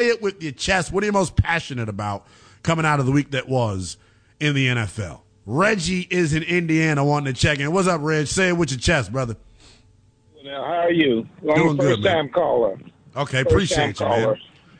it with your chest. What are you most passionate about coming out of the week that was in the NFL? Reggie is in Indiana wanting to check in. What's up, Reg? Say it with your chest, brother. Now, how are you? Doing good, man. First-time caller. Okay, appreciate you, man.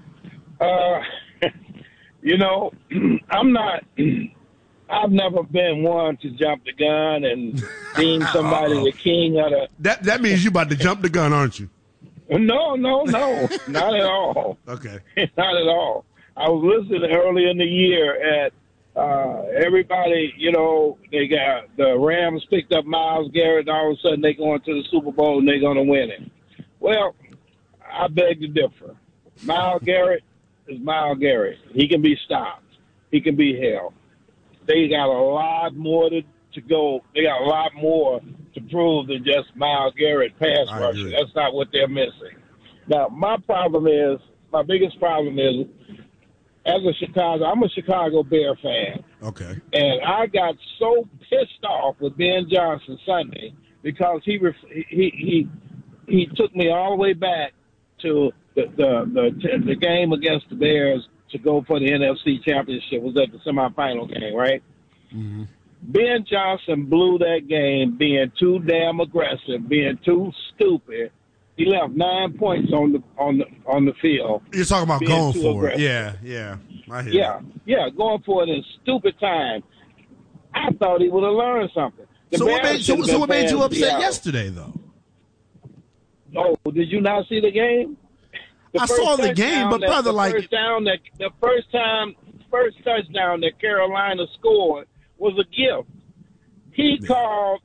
I've never been one to jump the gun and deem somebody the king of the... That means you about to jump the gun, aren't you? No, not at all. Okay. Not at all. I was listening earlier in the year at everybody, they got the Rams picked up Myles Garrett, and all of a sudden they're going to the Super Bowl and they're going to win it. Well, I beg to differ. Myles Garrett is Myles Garrett. He can be stopped. He can be held. They got a lot more to go. They got a lot more to prove than just Myles Garrett pass rushing. That's not what they're missing. Now, my biggest problem is, as I'm a Chicago Bear fan. Okay. And I got so pissed off with Ben Johnson Sunday because he took me all the way back to the game against the Bears to go for the NFC Championship. It was at the semifinal game, right? Mm-hmm. Ben Johnson blew that game being too damn aggressive, being too stupid. He left 9 points on the field. You're talking about going for it. Yeah. I hear that. Yeah, going for it in stupid time. I thought he would have learned something. So what made you upset yesterday, though? Oh, did you not see the game? I saw the game, but brother, the first touchdown that Carolina scored was a gift. He called.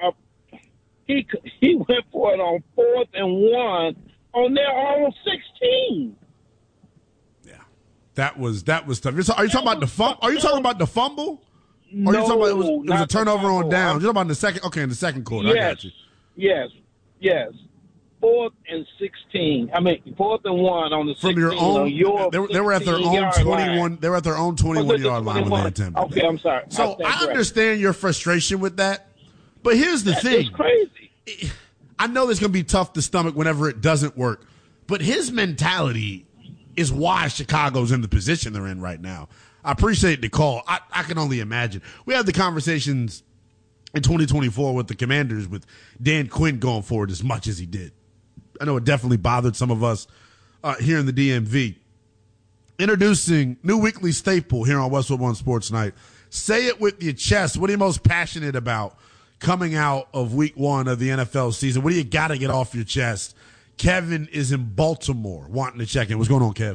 He went for it on 4th and 1 on their own 16. Yeah, that was tough. Are you talking about the fumble? Are you talking about the fumble? Or No, are you talking about it was a turnover on downs? You're talking about the second. Okay, in the second quarter. Yes, I got you. Yes. 4th and 16. I mean, 4th and 1 on the 16. From your own, they were at their own 21. Line. They were at their own 21-yard line when they attempted. Okay, I'm sorry. So I understand your frustration with that, but here's the thing. It's crazy. I know it's going to be tough to stomach whenever it doesn't work, but his mentality is why Chicago's in the position they're in right now. I appreciate the call. I can only imagine. We had the conversations in 2024 with the Commanders with Dan Quinn going forward as much as he did. I know it definitely bothered some of us here in the DMV. Introducing new weekly staple here on Westwood One Sports Night. Say it with your chest. What are you most passionate about coming out of week 1 of the NFL season? What do you got to get off your chest? Kevin is in Baltimore wanting to check in. What's going on, Kev?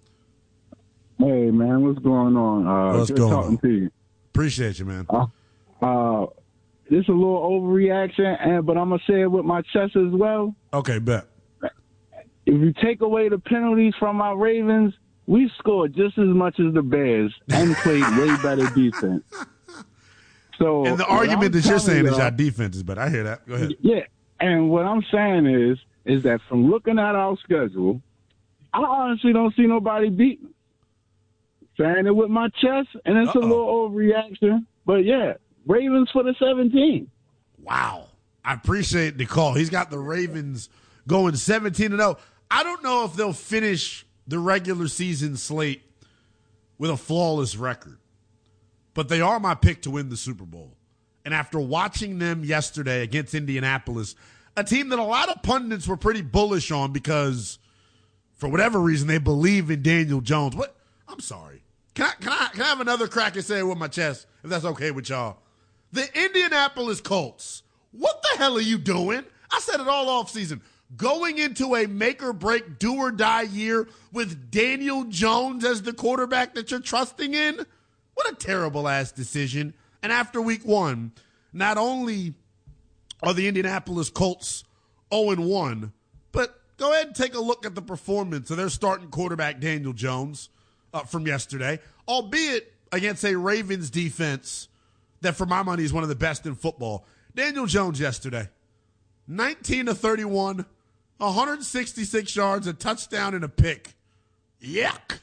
Hey, man. What's going on? What's going on? To you. Appreciate you, man. This is a little overreaction, but I'm going to say it with my chest as well. Okay, bet. If you take away the penalties from our Ravens, we scored just as much as the Bears and played way better defense. So, and the argument that you're saying is our defense is better. I hear that. Go ahead. Yeah, and what I'm saying is that from looking at our schedule, I honestly don't see nobody beating us. Saying it with my chest, and it's a little overreaction. But, yeah, Ravens for the 17. Wow. I appreciate the call. He's got the Ravens going 17-0. I don't know if they'll finish the regular season slate with a flawless record, but they are my pick to win the Super Bowl. And after watching them yesterday against Indianapolis, a team that a lot of pundits were pretty bullish on because for whatever reason they believe in Daniel Jones. What? I'm sorry. Can I have another crack and say it with my chest, if that's okay with y'all? The Indianapolis Colts, what the hell are you doing? I said it all offseason. Going into a make-or-break, do-or-die year with Daniel Jones as the quarterback that you're trusting in? What a terrible-ass decision. And after week 1, not only are the Indianapolis Colts 0-1, but go ahead and take a look at the performance of their starting quarterback, Daniel Jones, from yesterday, albeit against a Ravens defense that, for my money, is one of the best in football. Daniel Jones yesterday, 19-31, 166 yards, a touchdown, and a pick. Yuck.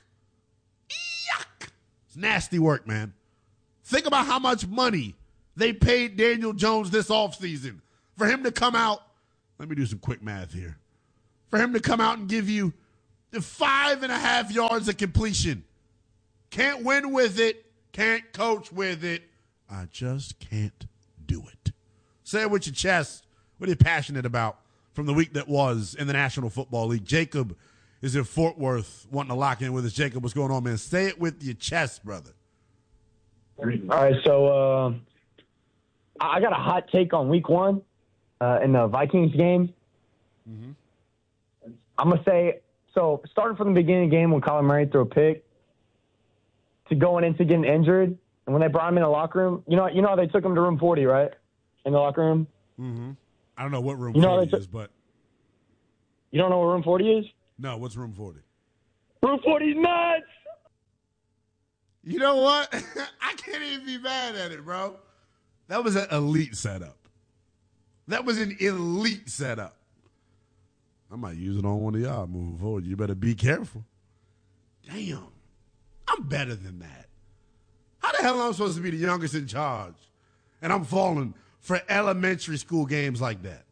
It's nasty work, man. Think about how much money they paid Daniel Jones this offseason for him to come out. Let me do some quick math here. For him to come out and give you 5.5 yards of completion. Can't win with it. Can't coach with it. I just can't do it. Say it with your chest. What are you passionate about from the week that was in the National Football League? Jacob is in Fort Worth wanting to lock in with us. Jacob, what's going on, man? Say it with your chest, brother. All right, so I got a hot take on week one in the Vikings game. Mm-hmm. I'm going to say, so starting from the beginning of the game when Kyler Murray threw a pick to going into getting injured, and when they brought him in the locker room, you know how they took him to room 40, right? In the locker room? Mm-hmm. I don't know what room 40 is, but... You don't know what room 40 is? No, what's room 40? Room 40 is nuts! You know what? I can't even be mad at it, bro. That was an elite setup. That was an elite setup. I might use it on one of y'all moving forward. You better be careful. Damn. I'm better than that. How the hell am I supposed to be the youngest in charge? And I'm falling for elementary school games like that.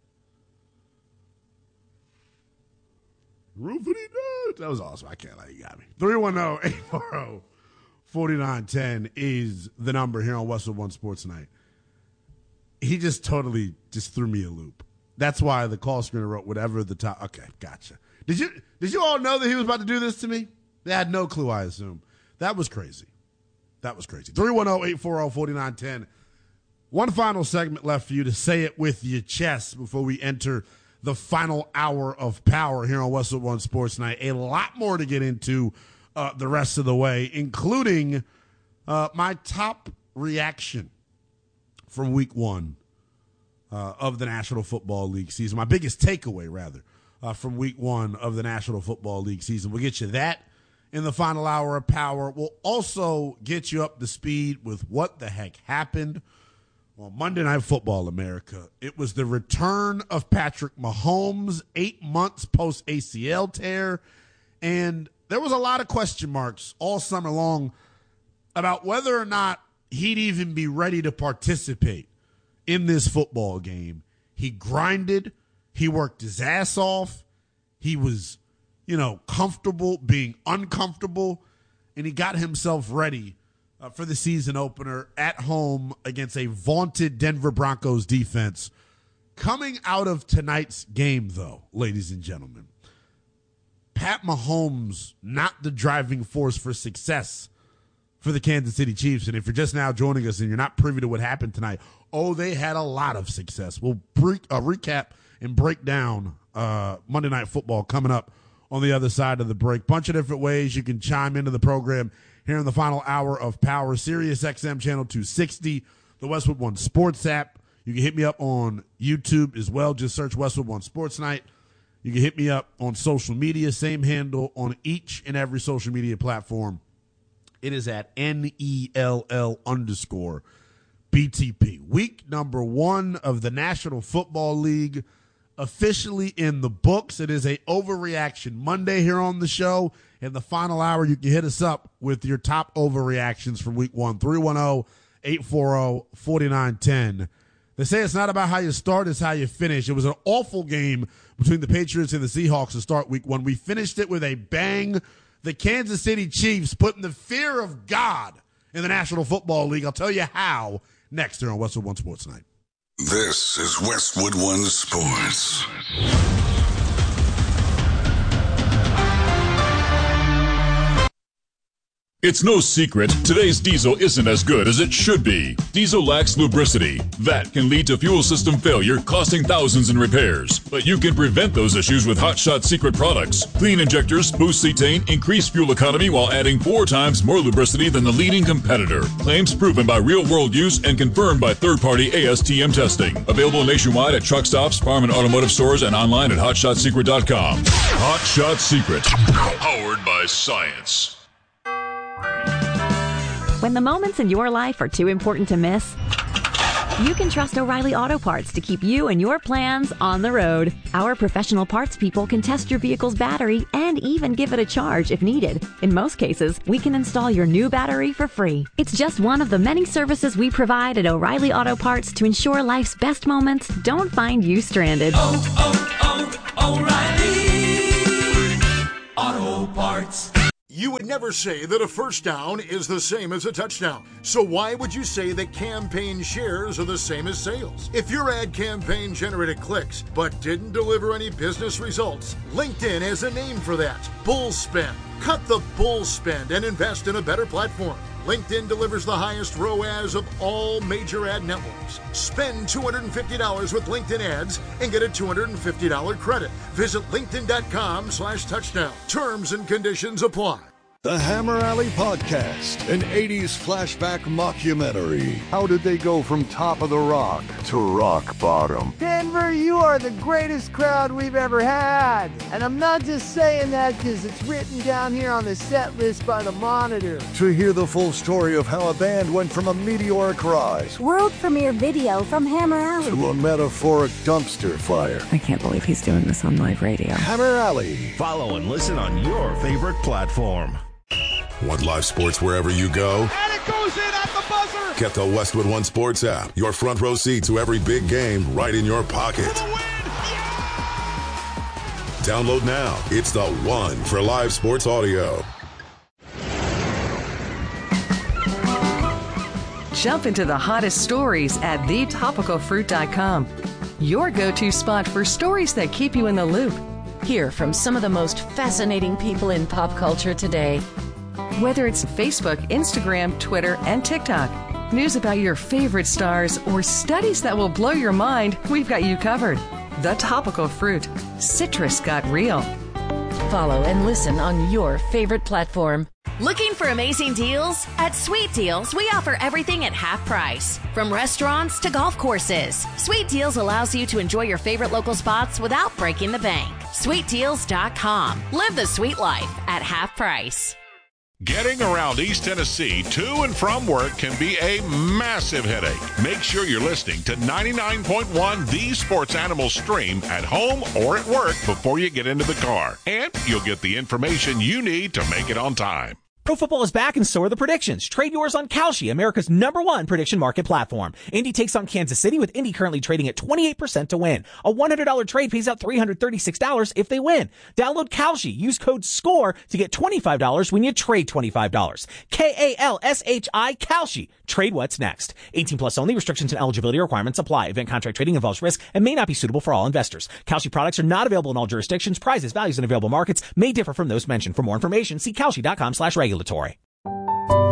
Room for the nuts. That was awesome. I can't lie. You got me. 310-840-4910 is the number here on Westwood One Sports Night. He just totally threw me a loop. That's why the call screener wrote whatever the top. Okay, gotcha. Did you all know that he was about to do this to me? They had no clue, I assume. That was crazy. 310-840-4910. One final segment left for you to say it with your chest before we enter the final hour of power here on Westwood One Sports Night. A lot more to get into the rest of the way, including my top reaction from week one of the National Football League season. My biggest takeaway, rather, from week one of the National Football League season. We'll get you that in the final hour of power. We'll also get you up to speed with what the heck happened on Monday Night Football America. It was the return of Patrick Mahomes 8 months post ACL tear. And there was a lot of question marks all summer long about whether or not he'd even be ready to participate in this football game. He grinded. He worked his ass off. He was, comfortable being uncomfortable. And he got himself ready for the season opener at home against a vaunted Denver Broncos defense. Coming out of tonight's game, though, ladies and gentlemen, Pat Mahomes, not the driving force for success for the Kansas City Chiefs. And if you're just now joining us and you're not privy to what happened tonight, they had a lot of success. We'll recap and break down Monday Night Football coming up on the other side of the break. Bunch of different ways you can chime into the program here in the final hour of power. Sirius XM channel 260, the Westwood One Sports app. You can hit me up on YouTube as well. Just search Westwood One Sports Night. You can hit me up on social media, same handle on each and every social media platform. It is at NELL_BTP. Week number one of the National Football League officially in the books. It is a Overreaction Monday here on the show. In the final hour, you can hit us up with your top overreactions from week one. 310-840-4910. They say it's not about how you start, it's how you finish. It was an awful game between the Patriots and the Seahawks to start week one. We finished it with a bang. The Kansas City Chiefs putting the fear of God in the National Football League. I'll tell you how next here on Westwood One Sports Night. This is Westwood One Sports. It's no secret, today's diesel isn't as good as it should be. Diesel lacks lubricity. That can lead to fuel system failure, costing thousands in repairs. But you can prevent those issues with Hot Shot Secret products. Clean injectors boost cetane, increase fuel economy while adding 4 times more lubricity than the leading competitor. Claims proven by real-world use and confirmed by third-party ASTM testing. Available nationwide at truck stops, farm and automotive stores, and online at HotShotSecret.com. Hot Shot Secret. Powered by science. When the moments in your life are too important to miss, you can trust O'Reilly Auto Parts to keep you and your plans on the road. Our professional parts people can test your vehicle's battery and even give it a charge if needed. In most cases, we can install your new battery for free. It's just one of the many services we provide at O'Reilly Auto Parts to ensure life's best moments don't find you stranded. O'Reilly Auto You would never say that a first down is the same as a touchdown. So why would you say that campaign shares are the same as sales? If your ad campaign generated clicks but didn't deliver any business results, LinkedIn has a name for that: bull spend. Cut the bull spend and invest in a better platform. LinkedIn delivers the highest ROAS of all major ad networks. Spend $250 with LinkedIn ads and get a $250 credit. Visit linkedin.com/touchdown. Terms and conditions apply. The Hammer Alley Podcast, an 80s flashback mockumentary. How did they go from top of the rock to rock bottom? Denver, you are the greatest crowd we've ever had. And I'm not just saying that because it's written down here on the set list by the Monitor. To hear the full story of how a band went from a meteoric rise, world premiere video from Hammer Alley, to a metaphoric dumpster fire. I can't believe he's doing this on live radio. Hammer Alley. Follow and listen on your favorite platform. Want live sports wherever you go? And it goes in at the buzzer! Get the Westwood One Sports app. Your front row seat to every big game right in your pocket. For the win! Yeah! Download now. It's the one for live sports audio. Jump into the hottest stories at thetopicalfruit.com. Your go-to spot for stories that keep you in the loop. Hear from some of the most fascinating people in pop culture today. Whether it's Facebook, Instagram, Twitter, and TikTok, news about your favorite stars, or studies that will blow your mind, we've got you covered. The Topical Fruit. Citrus got real. Follow and listen on your favorite platform. Looking for amazing deals? At Sweet Deals, we offer everything at half price. From restaurants to golf courses, Sweet Deals allows you to enjoy your favorite local spots without breaking the bank. SweetDeals.com. Live the sweet life at half price. Getting around East Tennessee to and from work can be a massive headache. Make sure you're listening to 99.1 The Sports Animal Stream at home or at work before you get into the car. And you'll get the information you need to make it on time. Pro football is back and so are the predictions. Trade yours on Kalshi, America's #1 prediction market platform. Indy takes on Kansas City, with Indy currently trading at 28% to win. A $100 trade pays out $336 if they win. Download Kalshi. Use code SCORE to get $25 when you trade $25. Kalshi, Kalshi. Trade what's next. 18 plus only. Restrictions and eligibility requirements apply. Event contract trading involves risk and may not be suitable for all investors. Kalshi products are not available in all jurisdictions. Prices, values, and available markets may differ from those mentioned. For more information, see Kalshi.com/regulatory.